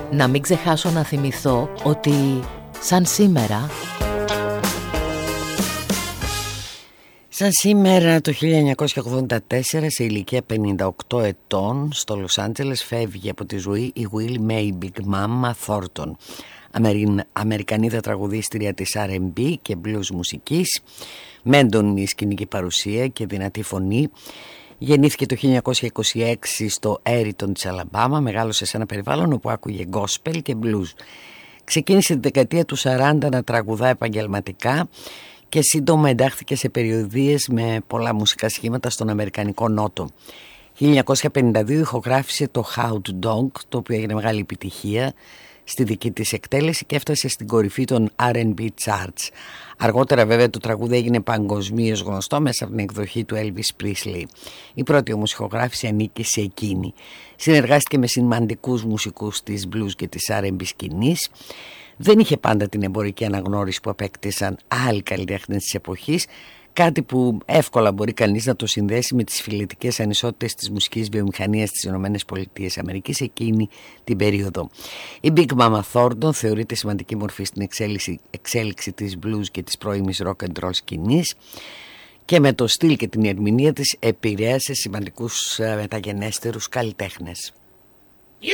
Να μην ξεχάσω να θυμηθώ ότι σαν σήμερα το 1984, σε ηλικία 58 ετών, στο Λος Άντζελες φεύγει από τη ζωή η Willie Mae Big Mama Thornton, Αμερικανίδα τραγουδίστρια της R&B και blues μουσικής, με έντονη σκηνική παρουσία και δυνατή φωνή. Γεννήθηκε το 1926 στο Έριτον της Αλαμπάμα, μεγάλωσε σε ένα περιβάλλον όπου άκουγε gospel και blues. Ξεκίνησε τη δεκαετία του 40 να τραγουδά επαγγελματικά και σύντομα εντάχθηκε σε περιοδίες με πολλά μουσικά σχήματα στον Αμερικανικό Νότο. 1952 ηχογράφησε το Hound Dog, το οποίο έγινε μεγάλη επιτυχία στη δική της εκτέλεση και έφτασε στην κορυφή των R&B charts. Αργότερα βέβαια το τραγούδι έγινε παγκοσμίως γνωστό μέσα από την εκδοχή του Elvis Presley. Η πρώτη όμως ηχογράφηση ανήκει σε εκείνη. Συνεργάστηκε με σημαντικούς μουσικούς της blues και της R&B σκηνής. Δεν είχε πάντα την εμπορική αναγνώριση που απέκτησαν άλλοι καλλιτέχνες της εποχής, κάτι που εύκολα μπορεί κανείς να το συνδέσει με τις φυλετικές ανισότητες της μουσικής βιομηχανίας της ΗΠΑ εκείνη την περίοδο. Η Big Mama Thornton θεωρείται σημαντική μορφή στην εξέλιξη της blues και της πρώιμης rock and roll σκηνής και με το στυλ και την ερμηνεία της επηρέασε σημαντικούς μεταγενέστερους καλλιτέχνες.